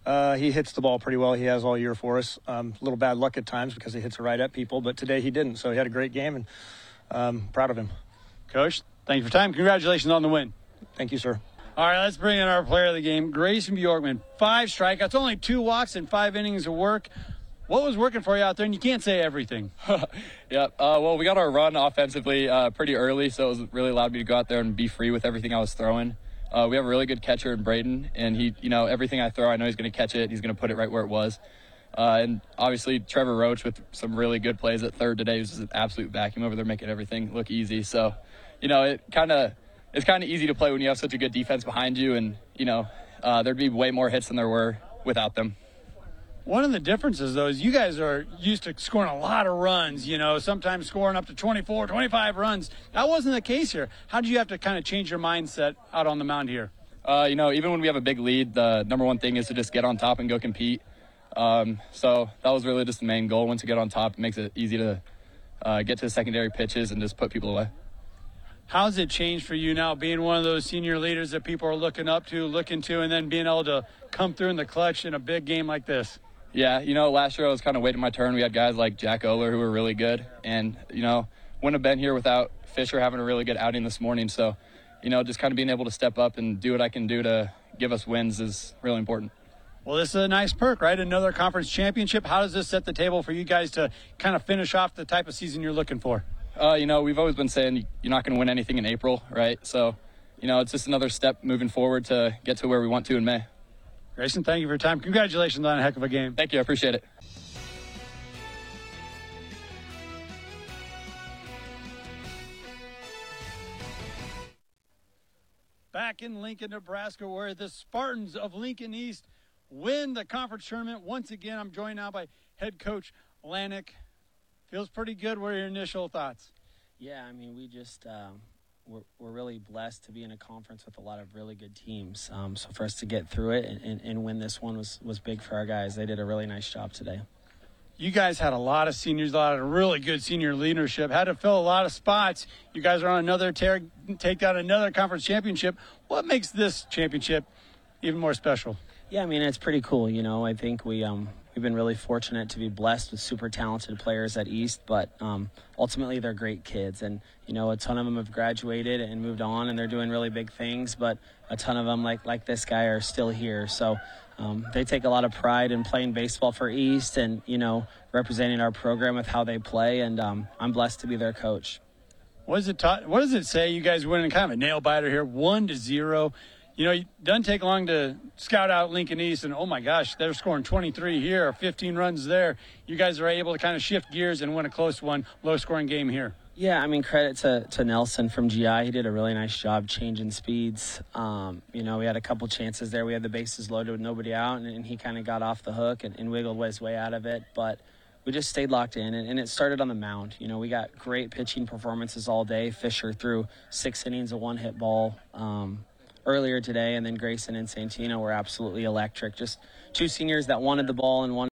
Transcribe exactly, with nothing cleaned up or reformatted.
Uh, he hits the ball pretty well. He has all year for us. Um, a little bad luck at times because he hits it right at people, but today he didn't. So he had a great game, and um, proud of him. Coach, thank you for time. Congratulations on the win. Thank you, sir. All right, let's bring in our player of the game, Grayson Bjorkman. Five strikeouts, only two walks, and five innings of work. What was working for you out there? And you can't say everything. yeah, uh, well, we got our run offensively uh, pretty early, so it was really allowed me to go out there and be free with everything I was throwing. Uh, we have a really good catcher in Braden, and he, you know, everything I throw, I know he's going to catch it. He's going to put it right where it was. Uh, and obviously, Trevor Roach with some really good plays at third today. He was just an absolute vacuum over there, making everything look easy. So, you know, it kind of it's kind of easy to play when you have such a good defense behind you, and you know, uh, there'd be way more hits than there were without them. One of the differences, though, is you guys are used to scoring a lot of runs, you know, sometimes scoring up to twenty-four, twenty-five runs. That wasn't the case here. How did you have to kind of change your mindset out on the mound here? Uh, you know, even when we have a big lead, the number one thing is to just get on top and go compete. Um, so that was really just the main goal. Once you get on top, it makes it easy to uh, get to the secondary pitches and just put people away. How's it changed for you now, being one of those senior leaders that people are looking up to, looking to, and then being able to come through in the clutch in a big game like this? Yeah, you know, last year I was kind of waiting my turn. We had guys like Jack Oler who were really good. And, you know, wouldn't have been here without Fisher having a really good outing this morning. So, you know, just kind of being able to step up and do what I can do to give us wins is really important. Well, this is a nice perk, right? Another conference championship. How does this set the table for you guys to kind of finish off the type of season you're looking for? Uh, you know, we've always been saying you're not going to win anything in April, right? So, you know, it's just another step moving forward to get to where we want to in May. Grayson, thank you for your time. Congratulations on a heck of a game. Thank you. I appreciate it. Back in Lincoln, Nebraska, where the Spartans of Lincoln East win the conference tournament. Once again, I'm joined now by head coach Lanik. Feels pretty good. What are your initial thoughts? Yeah, I mean, we just um, we're, we're really blessed to be in a conference with a lot of really good teams. Um, so for us to get through it and, and, and win this one was, was big for our guys. They did a really nice job today. You guys had a lot of seniors, a lot of really good senior leadership, had to fill a lot of spots. You guys are on another tear, take down another conference championship. What makes this championship even more special? Yeah, I mean, it's pretty cool. You know, I think we, um, we've been really fortunate to be blessed with super talented players at East, but um, ultimately they're great kids. And, you know, a ton of them have graduated and moved on, and they're doing really big things, but a ton of them, like, like this guy, are still here. So um, they take a lot of pride in playing baseball for East and, you know, representing our program with how they play, and um, I'm blessed to be their coach. What does it ta- What does it say? You guys winning kind of a nail biter here, one to zero. You know, it doesn't take long to scout out Lincoln East, and oh my gosh, they're scoring twenty-three here, or fifteen runs there. You guys are able to kind of shift gears and win a close one, low-scoring game here. Yeah, I mean, credit to, to Nelson from G I. He did a really nice job changing speeds. Um, you know, we had a couple chances there. We had the bases loaded with nobody out, and, and he kind of got off the hook and, and wiggled his way out of it. But we just stayed locked in, and, and it started on the mound. You know, we got great pitching performances all day. Fisher threw six innings of one-hit ball um, earlier today, and then Grayson and Santino were absolutely electric. Just two seniors that wanted the ball and one